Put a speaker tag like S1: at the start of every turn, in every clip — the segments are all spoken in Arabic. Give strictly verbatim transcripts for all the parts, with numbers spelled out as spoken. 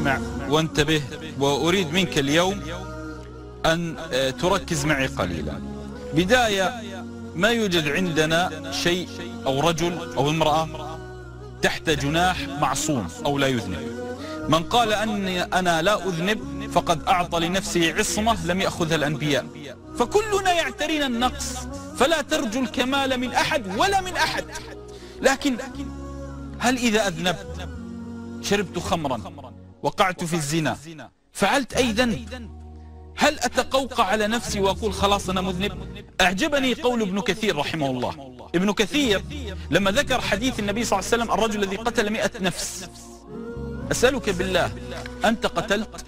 S1: اسمع وانتبه، وأريد منك اليوم أن تركز معي قليلا. بداية، ما يوجد عندنا شيء أو رجل أو امرأة تحت جناح معصوم أو لا يذنب. من قال أني أنا لا أذنب فقد أعطى لنفسه عصمة لم يأخذها الأنبياء. فكلنا يعترينا النقص، فلا ترجو الكمال من أحد ولا من أحد. لكن هل إذا أذنبت، شربت خمرا، وقعت في الزنا، فعلت أي ذنب، هل أتقوقع على نفسي وأقول خلاص أنا مذنب؟ أعجبني قول ابن كثير رحمه الله. ابن كثير لما ذكر حديث النبي صلى الله عليه وسلم الرجل الذي قتل مئة نفس، أسألك بالله، أنت قتلت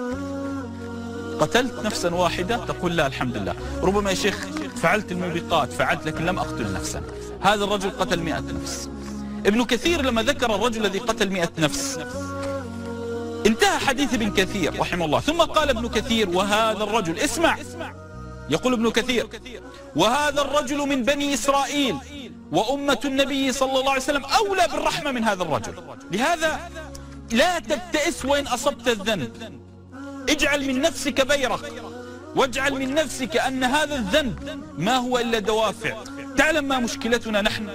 S1: قتلت نفسا واحدة؟ تقول لا الحمد لله. ربما يا شيخ فعلت الموبقات، فعلت لكن لم أقتل نفسا. هذا الرجل قتل مئة نفس. ابن كثير لما ذكر الرجل الذي قتل مئة نفس انتهى حديث ابن كثير رحمه الله، ثم قال ابن كثير وهذا الرجل، اسمع، يقول ابن كثير وهذا الرجل من بني إسرائيل وأمة النبي صلى الله عليه وسلم أولى بالرحمة من هذا الرجل. لهذا لا تبتئس وإن أصبت الذنب، اجعل من نفسك بيرق، واجعل من نفسك أن هذا الذنب ما هو إلا دوافع. تعلم ما مشكلتنا نحن؟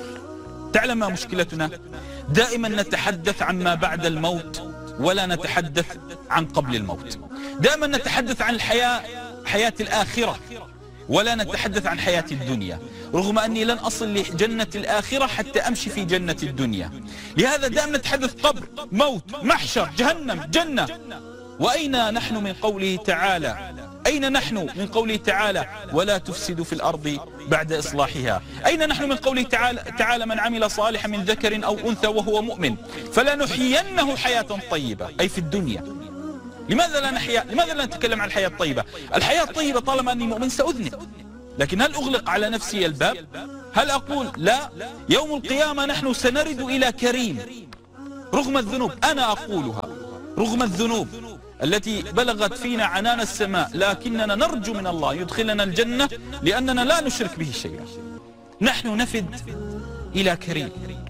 S1: تعلم ما مشكلتنا؟ دائما نتحدث عن ما بعد الموت ولا نتحدث عن قبل الموت. دائما نتحدث عن الحياة، حياة الآخرة، ولا نتحدث عن حياة الدنيا، رغم أني لن أصل لجنة الآخرة حتى أمشي في جنة الدنيا. لهذا دائما نتحدث قبر، موت، محشر، جهنم، جنة. وأين نحن من قوله تعالى؟ أين نحن من قوله تعالى ولا تفسدوا في الأرض بعد إصلاحها؟ أين نحن من قوله تعالى, تعالى من عمل صالحا من ذكر أو أنثى وهو مؤمن فلنحيينه حياة طيبة، أي في الدنيا. لماذا لا نحيا؟ لماذا لا نتكلم عن الحياة الطيبة؟ الحياة الطيبة طالما أني مؤمن سأذنب، لكن هل أغلق على نفسي الباب؟ هل أقول لا، يوم القيامة نحن سنرد إلى كريم رغم الذنوب؟ أنا أقولها رغم الذنوب التي بلغت فينا عنان السماء، لكننا نرجو من الله يدخلنا الجنة لأننا لا نشرك به شيئا. نحن نفد إلى كريم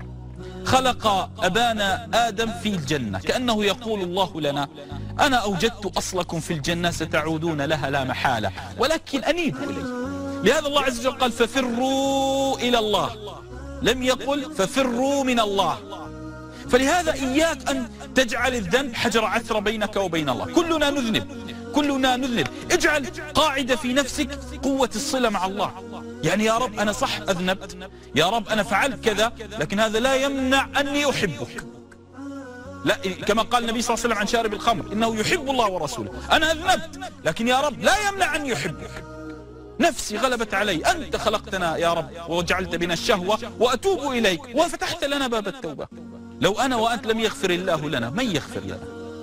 S1: خلق أبانا آدم في الجنة، كأنه يقول الله لنا أنا أوجدت أصلكم في الجنة ستعودون لها لا محالة، ولكن أنيبوا إليه. لهذا الله عز وجل قال ففروا إلى الله، لم يقل ففروا من الله. فلهذا إياك أن تجعل الذنب حجر عثرة بينك وبين الله. كلنا نذنب، كلنا نذنب. اجعل قاعدة في نفسك قوة الصلة مع الله. يعني يا رب أنا صح أذنبت، يا رب أنا فعلت كذا، لكن هذا لا يمنع أني أحبك. لا، كما قال النبي صلى الله عليه وسلم عن شارب الخمر إنه يحب الله ورسوله. أنا أذنبت، لكن يا رب لا يمنع أني أحبك. نفسي غلبت علي، أنت خلقتنا يا رب وجعلت بنا الشهوة وأتوب إليك وفتحت لنا باب التوبة. لو أنا وأنت لم يغفر الله لنا، من يغفر لنا؟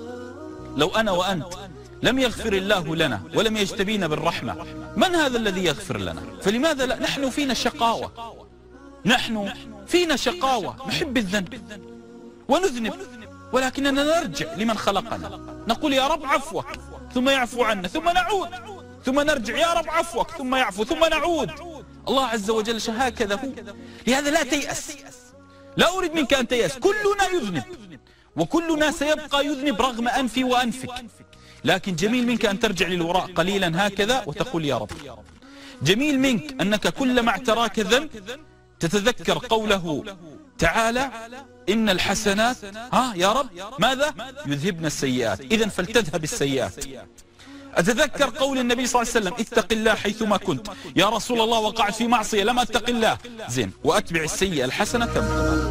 S1: لو أنا وأنت لم يغفر الله لنا ولم يجتبينا بالرحمة، من هذا الذي يغفر لنا؟ فلماذا لا؟ نحن فينا شقاوة، نحن فينا شقاوة، نحب الذنب ونذنب، ولكننا نرجع لمن خلقنا، نقول يا رب عفوك ثم يعفو عنا، ثم نعود، ثم نرجع يا رب عفوك ثم يعفو، ثم نعود. الله عز وجل هكذا هو. لهذا لا تيأس، لا أريد منك أن تيأس. كلنا يذنب وكلنا سيبقى يذنب رغم أنفي وأنفك، لكن جميل منك أن ترجع للوراء قليلا هكذا وتقول يا رب. جميل منك أنك كلما اعتراك ذنب تتذكر قوله تعالى إن الحسنات ها يا رب ماذا؟ يذهبن السيئات، إذن فلتذهب السيئات. أتذكر قول النبي صلى الله عليه وسلم اتق الله حيثما كنت. يا رسول الله وقعت في معصية لم أتق الله، زين، وأتبع السيئة الحسنة تمحها.